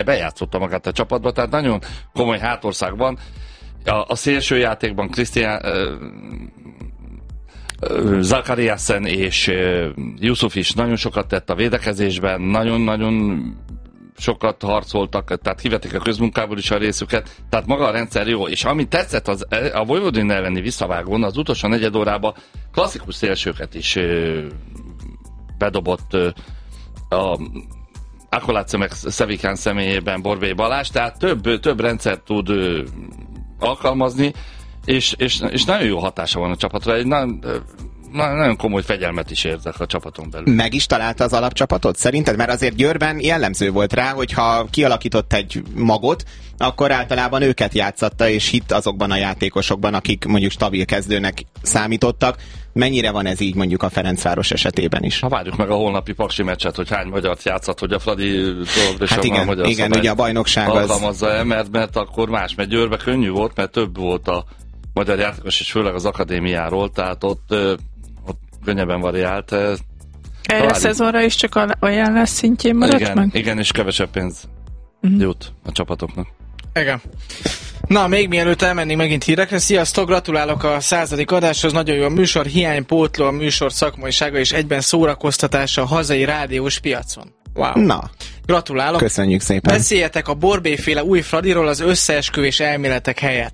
bejátszotta magát a csapatba, tehát nagyon komoly hátország van. A szélsőjátékban Krisztián Zakariasen és Yusuf is nagyon sokat tett a védekezésben, nagyon-nagyon sokat harcoltak, tehát kivették a közmunkából is a részüket, tehát maga a rendszer jó, és ami tetszett a Vojvodina elleni visszavágón, az utolsó negyed órában klasszikus szélsőket is bedobott a Akolácsa meg Szevikán személyében Borbély Balázs, tehát több rendszert tud alkalmazni, és nagyon jó hatása van a csapatra. Egy nagyon komoly fegyelmet is érzek a csapaton belül. Meg is találta az alapcsapatot szerinted? Mert azért Győrben jellemző volt rá, hogyha kialakított egy magot, akkor általában őket játszatta, és hitt azokban a játékosokban, akik mondjuk stabil kezdőnek számítottak. Mennyire van ez így mondjuk a Ferencváros esetében is? Ha várjuk meg a holnapi paksi meccset, hogy hány magyart játszott, hogy a Fradi hát igen, ugye a bajnokság alkalmazza-e, mert akkor más, mert Győrbe könnyű volt, mert több volt a magyar játékos, és főleg az akadémiáról, tehát ott könnyebben variált. Erre a szezonra is csak ajánlás szintjén maradt meg? Igen, és kevesebb pénz jut a csapatoknak. Igen. Na, még mielőtt elmennénk megint hírekre, sziasztok, gratulálok a 100. adáshoz, nagyon jó a műsor, hiánypótló, a műsor szakmaisága és egyben szórakoztatása a hazai rádiós piacon. Wow. Na, gratulálok. Köszönjük szépen. Beszéljetek a Borbély-féle új Fradiról az összeesküvés elméletek helyett.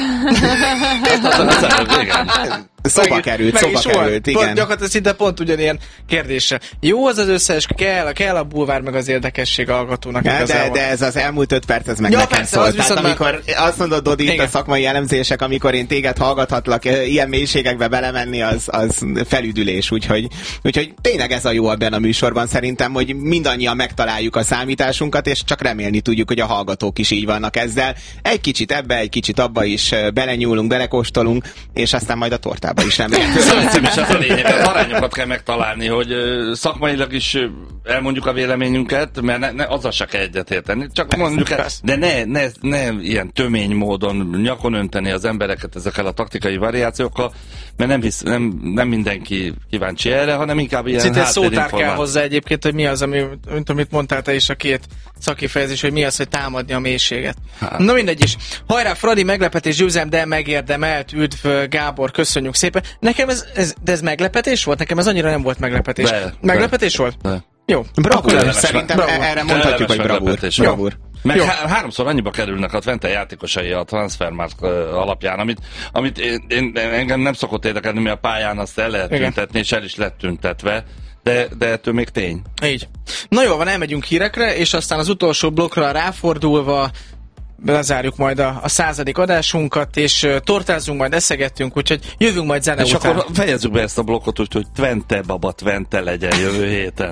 Szóba került, igen. Gyakorlatilag szinte pont ugyanilyen kérdésre. Jó az összeeskü, kell a bulvár meg az érdekesség hallgatónak. De ez az elmúlt 5 perc, ez meg nekem persze, szólt. Tehát amikor azt mondod, Dodi, itt a szakmai elemzések, amikor én téged hallgathatlak ilyen mélységekbe belemenni, az felüdülés. Úgyhogy tényleg ez a jó abban a műsorban szerintem, hogy mindannyian megtaláljuk a számításunkat, és csak remélni tudjuk, hogy a hallgatók is így vannak ezzel. Egy kicsit ebbe, egy kicsit abba is belenyúlunk, belekóstolunk, és aztán majd a tortába is remélem. És az a lényeg, az arányokat kell megtalálni, hogy szakmailag is elmondjuk a véleményünket, mert azzal se kell egyetérteni. Csak mondjuk el, de ne ilyen tömény módon nyakon önteni az embereket ezekkel a taktikai variációkkal, mert nem mindenki kíváncsi erre, hanem inkább ilyen háttérinformáció. Szótár kell hozzá egyébként, hogy mi az, amit mondtál te is a két szakifejezés, hogy mi az, hogy támadni a mélységet. Na mindegy is. Hajrá, Fradi, meglepetés győzelem, de megérdemelt. Üdv, Gábor, köszönjük szépen. Nekem ez meglepetés volt? Nekem ez annyira nem volt meglepetés. Meglepetés volt? Jó. Bravúr, szerintem erre mondhatjuk, hogy bravúr. Meg 3-szor annyiba kerülnek a Twente játékosai a Transfermarkt alapján, amit engem nem szokott érdekelni, mert a pályán azt el lehet tüntetni, és el is lett tüntetve. De ettől még tény. Így. Na jó, van, elmegyünk hírekre, és aztán az utolsó blokkra ráfordulva lezárjuk majd a 100. adásunkat, és tortázunk, majd eszegettünk, úgyhogy jövünk majd zene és után. És akkor fejezzük be ezt a blokkot, hogy Twente baba, Twente legyen jövő héten.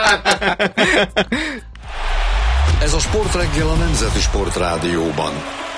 Ez a Sportreggel a Nemzeti Sportrádióban.